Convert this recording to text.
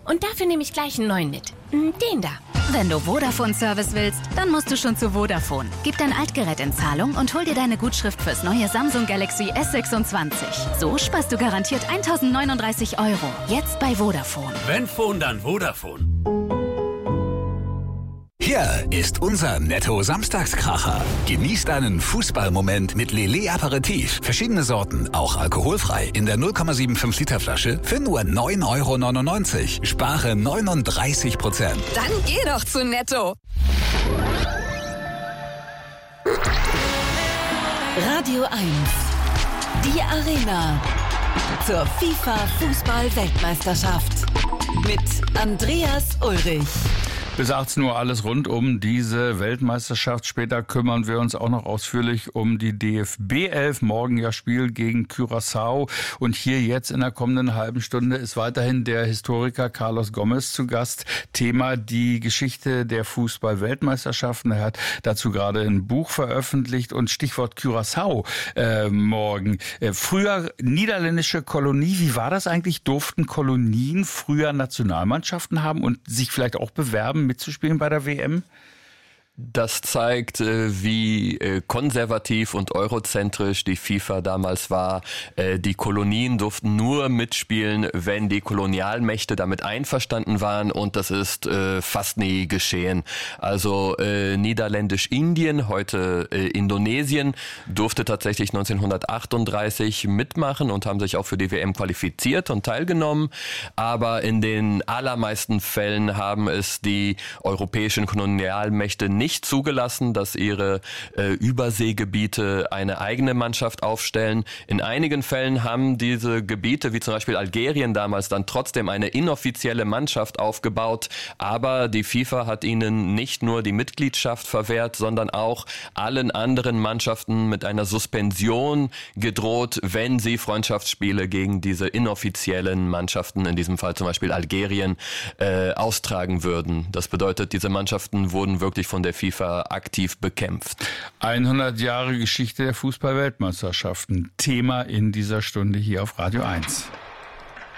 Und dafür nehme ich gleich einen neuen mit. Den da. Wenn du Vodafone-Service willst, dann musst du schon zu Vodafone. Gib dein Altgerät in Zahlung und hol dir deine Gutschrift fürs neue Samsung Galaxy S26. So sparst du garantiert 1.039 €. Jetzt bei Vodafone. Wenn Phone, dann Vodafone. Hier ist unser Netto-Samstagskracher. Genießt einen Fußballmoment mit Lillet Aperitif. Verschiedene Sorten, auch alkoholfrei. In der 0,75 Liter Flasche für nur 9,99 €. Spare 39%. Dann geh doch zu Netto. Radio 1. Die Arena. Zur FIFA-Fußball-Weltmeisterschaft. Mit Andreas Ulrich. Bis 18 Uhr alles rund um diese Weltmeisterschaft. Später kümmern wir uns auch noch ausführlich um die DFB 11. Morgen ja Spiel gegen Curaçao. Und hier jetzt in der kommenden halben Stunde ist weiterhin der Historiker Carlos Gomez zu Gast. Thema die Geschichte der Fußball-Weltmeisterschaften. Er hat dazu gerade ein Buch veröffentlicht und Stichwort Curaçao morgen. Früher niederländische Kolonie. Wie war das eigentlich? Durften Kolonien früher Nationalmannschaften haben und sich vielleicht auch bewerben, mitzuspielen bei der WM? Das zeigt, wie konservativ und eurozentrisch die FIFA damals war. Die Kolonien durften nur mitspielen, wenn die Kolonialmächte damit einverstanden waren, und das ist fast nie geschehen. Also Niederländisch-Indien, heute Indonesien, durfte tatsächlich 1938 mitmachen und haben sich auch für die WM qualifiziert und teilgenommen. Aber in den allermeisten Fällen haben es die europäischen Kolonialmächte nicht zugelassen, dass ihre Überseegebiete eine eigene Mannschaft aufstellen. In einigen Fällen haben diese Gebiete, wie zum Beispiel Algerien damals, dann trotzdem eine inoffizielle Mannschaft aufgebaut. Aber die FIFA hat ihnen nicht nur die Mitgliedschaft verwehrt, sondern auch allen anderen Mannschaften mit einer Suspension gedroht, wenn sie Freundschaftsspiele gegen diese inoffiziellen Mannschaften, in diesem Fall zum Beispiel Algerien, austragen würden. Das bedeutet, diese Mannschaften wurden wirklich von der FIFA aktiv bekämpft. 100 Jahre Geschichte der Fußball-Weltmeisterschaften. Thema in dieser Stunde hier auf Radio 1.